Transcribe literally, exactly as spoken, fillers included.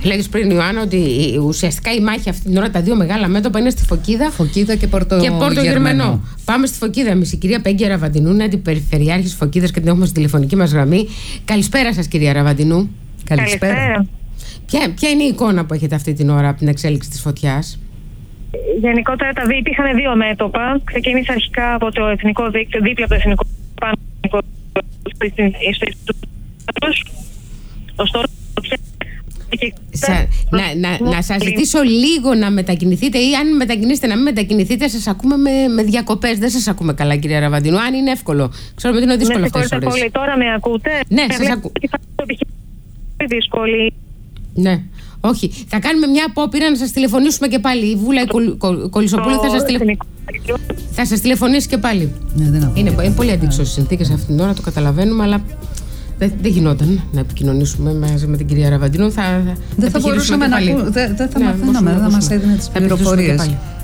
Λέγεις πριν, Ιωάννα, ότι ουσιαστικά η μάχη αυτή την ώρα, τα δύο μεγάλα μέτωπα είναι στη Φωκίδα. Φωκίδα και Πόρτο, και Πόρτο Γερμανό. Γερμανό. Πάμε στη Φωκίδα εμείς. Η κυρία Πέγγι Αραβαντινού είναι αντιπεριφερειάρχης Φωκίδας και την έχουμε στη τηλεφωνική μας γραμμή. Καλησπέρα σας, κυρία Αραβαντινού. Καλησπέρα. Καλησπέρα. Ποια, ποια είναι η εικόνα που έχετε αυτή την ώρα από την εξέλιξη της φωτιάς? Γενικότερα τα δύο, υπήρχαν δύο μέτωπα. Ξεκίνησε αρχικά από το εθνικό δίκτυο, δίπλα από το εθνικό Σα, να, να, να σας ζητήσω λίγο να μετακινηθείτε, ή αν μετακινήσετε να μην μετακινηθείτε, σας ακούμε με, με διακοπές. Δεν σας ακούμε καλά, κυρία Αραβαντινού. Αν είναι εύκολο. Ξέρουμε ότι είναι δύσκολο αυτές τις ώρες. Πολύ. Τώρα με ακούτε? Ναι, σας ακούω. Πολύ δύσκολη. Ναι. Όχι. Θα κάνουμε μια απόπειρα να σας τηλεφωνήσουμε και πάλι. Η Βούλα η Κολ, Κολ, Κολυσοπούλου θα σας τηλε... θα σας τηλεφωνήσει και πάλι. Ναι, δεν είναι, είναι πολύ αντίξωες συνθήκες αυτήν την ώρα, το καταλαβαίνουμε, αλλά δεν, δεν γινόταν να επικοινωνήσουμε μαζί με την κυρία Αραβαντινού. Θα, δεν θα μπορούσαμε να πούμε. Δεν θα μαθαίναμε, δεν θα μας έδινε τις πληροφορίες.